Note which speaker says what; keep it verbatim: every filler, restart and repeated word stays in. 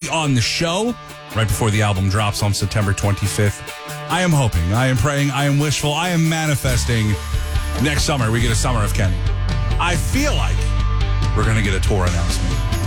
Speaker 1: on the show right before the album drops on September twenty-fifth. I am hoping, I am praying, I am wishful, I am manifesting. Next summer, we get a Summer of Kenny. I feel like we're going to get a tour announcement.